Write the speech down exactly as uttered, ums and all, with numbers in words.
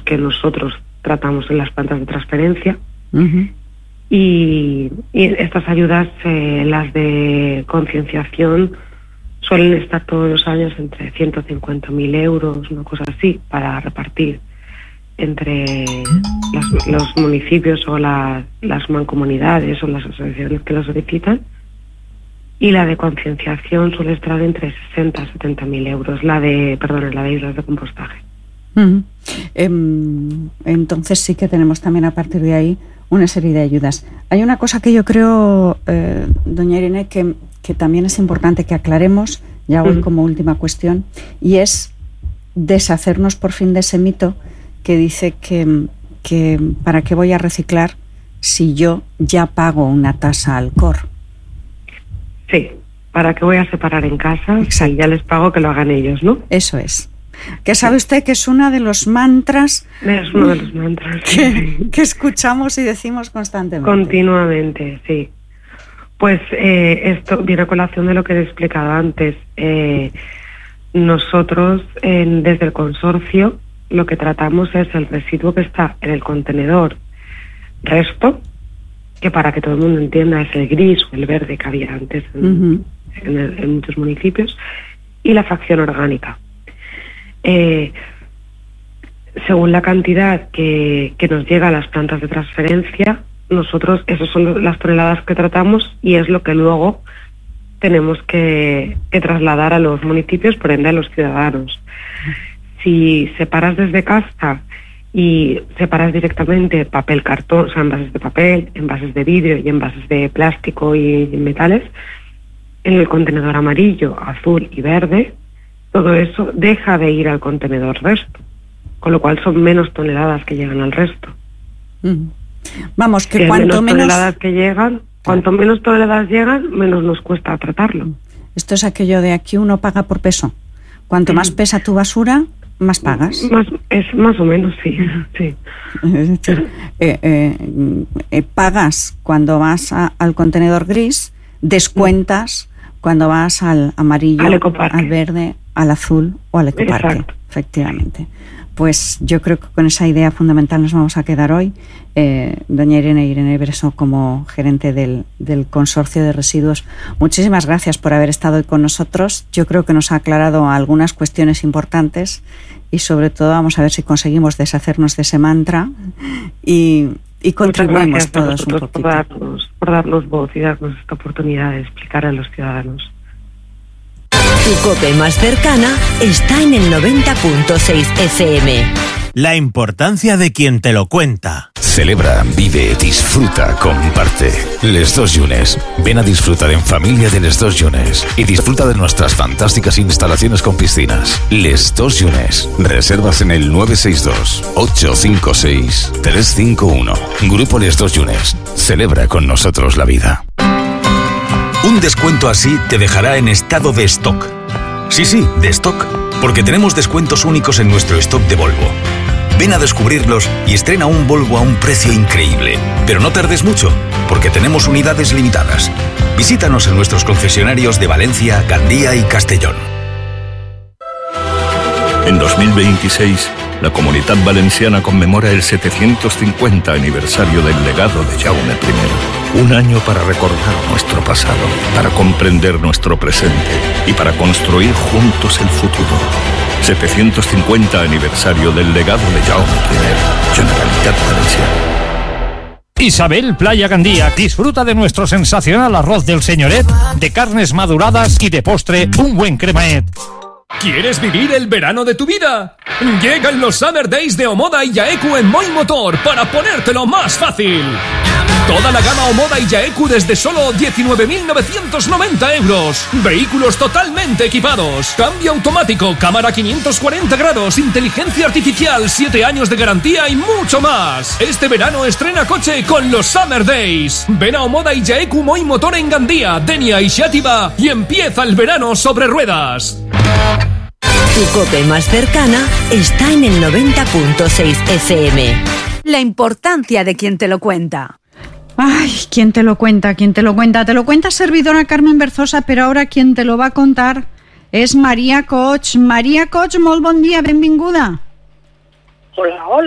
que nosotros tratamos en las plantas de transferencia. Uh-huh. Y, y estas ayudas, eh, las de concienciación, suelen estar todos los años entre ciento cincuenta mil euros, una cosa así, para repartir entre las, los municipios o la, las mancomunidades o las asociaciones que lo solicitan. Y la de concienciación suele estar entre sesenta a setenta mil euros, la de, perdón, la de islas de compostaje. Uh-huh. Eh, entonces sí que tenemos también a partir de ahí una serie de ayudas. Hay una cosa que yo creo, eh, doña Irene, que, que también es importante que aclaremos, ya hoy uh-huh. como última cuestión, y es deshacernos por fin de ese mito que dice que, que ¿para qué voy a reciclar si yo ya pago una tasa al C O R? Sí, ¿para qué voy a separar en casa? Exacto. Si ya les pago que lo hagan ellos, ¿no? Eso es. Que sabe usted que es uno de los mantras, es uno de los mantras que, sí. que escuchamos y decimos constantemente. Continuamente, sí. Pues eh, esto viene a colación de lo que he explicado antes. Eh, nosotros, en, desde el consorcio, lo que tratamos es el residuo que está en el contenedor resto, que para que todo el mundo entienda es el gris o el verde que había antes en, uh-huh. en, el, en muchos municipios, y la fracción orgánica. Eh, según la cantidad que, que nos llega a las plantas de transferencia, nosotros, esas son las toneladas que tratamos y es lo que luego tenemos que, que trasladar a los municipios, por ende a los ciudadanos. Si separas desde casa y separas directamente papel, cartón, o sea, envases de papel, envases de vidrio y envases de plástico y metales, en el contenedor amarillo, azul y verde, todo eso deja de ir al contenedor resto, con lo cual son menos toneladas que llegan al resto. Mm. Vamos, que si cuanto menos, menos toneladas que llegan, cuanto menos toneladas llegan, menos nos cuesta tratarlo. Esto es aquello de aquí uno paga por peso. Cuanto más pesa tu basura, más pagas. Más, es más o menos, sí. sí. Es decir, eh, eh, eh, pagas cuando vas a, al contenedor gris, descuentas cuando vas al amarillo, al, al verde, al azul o al ecoparque. Exacto. Efectivamente. Pues yo creo que con esa idea fundamental nos vamos a quedar hoy. Eh, doña Irene, Irene Bresso, como gerente del, del Consorcio de Residuos, muchísimas gracias por haber estado hoy con nosotros. Yo creo que nos ha aclarado algunas cuestiones importantes y sobre todo vamos a ver si conseguimos deshacernos de ese mantra y, y contribuimos todos un poquito. Por darnos, por darnos voz y darnos esta oportunidad de explicar a los ciudadanos. Tu COPE más cercana está en el noventa punto seis F M. La importancia de quien te lo cuenta. Celebra, vive, disfruta, comparte. Les Dos Llunes. Ven a disfrutar en familia de Les Dos Llunes y disfruta de nuestras fantásticas instalaciones con piscinas. Les Dos Llunes. Reservas en el nueve seis dos, ocho cinco seis, tres cinco uno. Grupo Les Dos Llunes. Celebra con nosotros la vida. Un descuento así te dejará en estado de stock. Sí, sí, de stock. Porque tenemos descuentos únicos en nuestro stock de Volvo. Ven a descubrirlos y estrena un Volvo a un precio increíble. Pero no tardes mucho, porque tenemos unidades limitadas. Visítanos en nuestros concesionarios de Valencia, Gandía y Castellón. En dos mil veintiséis, la Comunitat Valenciana conmemora el setecientos cincuenta aniversario del legado de Jaume primero. Un año para recordar nuestro pasado, para comprender nuestro presente y para construir juntos el futuro. setecientos cincuenta aniversario del legado de Jaume primero. Generalitat Valenciana. Isabel Playa Gandía disfruta de nuestro sensacional arroz del señoret, de carnes maduradas y de postre un buen cremaet. ¿Quieres vivir el verano de tu vida? Llegan los Summer Days de Omoda y Yaeku en Moi Motor para ponértelo más fácil. Toda la gama Omoda y Yaeku desde solo diecinueve mil novecientos noventa euros. Vehículos totalmente equipados. Cambio automático, cámara quinientos cuarenta grados, inteligencia artificial, siete años de garantía y mucho más. Este verano estrena coche con los Summer Days. Ven a Omoda y Yaeku Moi Motor en Gandía, Denia y Xàtiva y empieza el verano sobre ruedas. Tu COPE más cercana está en el noventa punto seis F M. La importancia de quien te lo cuenta. Ay, ¿quién te lo cuenta? ¿Quién te lo cuenta? Te lo cuenta servidora Carmen Berzosa, pero ahora quien te lo va a contar es María Coch. María Coch, molt bon dia, benvinguda. Hola, hola.